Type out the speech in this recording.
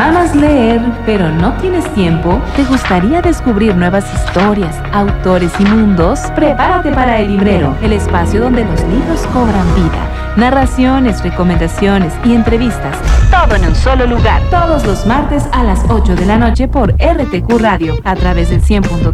Amas leer, pero no tienes tiempo. ¿Te gustaría descubrir nuevas historias, autores y mundos? Prepárate para El Librero, el espacio donde los libros cobran vida. Narraciones, recomendaciones y entrevistas. Todo en un solo lugar. Todos los martes a las 8 de la noche por RTQ Radio, a través del 100.3